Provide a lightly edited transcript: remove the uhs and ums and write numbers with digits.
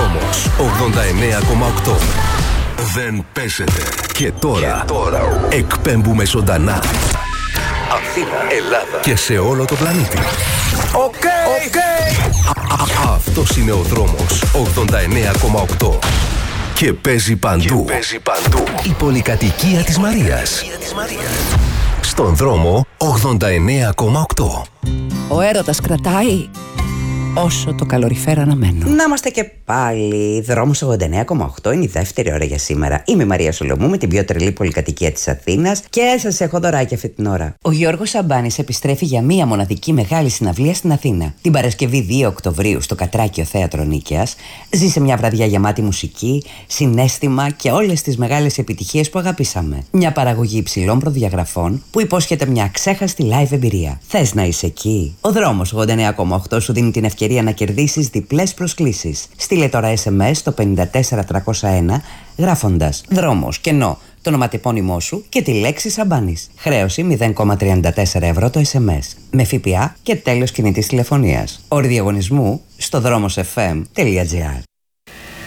δρόμος 89,8. Δεν παίζεται. Και τώρα εκπέμπουμε ζωντανά. Αθήνα, Ελλάδα και σε όλο το πλανήτη. Οκ. Αυτός είναι ο δρόμος 89,8. Και παίζει παντού. Η πολυκατοικία της Μαρίας. Στον δρόμο 89,8. Ο έρωτας κρατάει όσο το καλοριφέρ αναμένω. Να είμαστε και πάλι. Δρόμος 89,8 είναι η δεύτερη ώρα για σήμερα. Είμαι η Μαρία Σολομού με την πιο τρελή πολυκατοικία της Αθήνας και σας έχω δωράκια αυτή την ώρα. Ο Γιώργος Σαμπάνης επιστρέφει για μία μοναδική μεγάλη συναυλία στην Αθήνα. Την Παρασκευή 2 Οκτωβρίου στο Κατράκιο Θέατρο Νίκαιας. Ζήσε μια βραδιά γεμάτη μουσική, συναίσθημα και όλες τις μεγάλες επιτυχίες που αγαπήσαμε. Μια παραγωγή υψηλών προδιαγραφών που υπόσχεται μια ξέχαστη live εμπειρία. Θες να είσαι εκεί? Ο δρόμος 89,8 σου δίνει την ευκαιρία να κερδίσεις διπλές προσκλήσεις. Στείλε τώρα SMS στο 54301 γράφοντας δρόμος κενό το ονοματεπώνυμό σου και τη λέξη Σαμπάνης. Χρέωση 0,34 ευρώ το SMS. Με ΦΠΑ και τέλος κινητής τηλεφωνίας. Όροι διαγωνισμού στο δρόμοσfm.gr.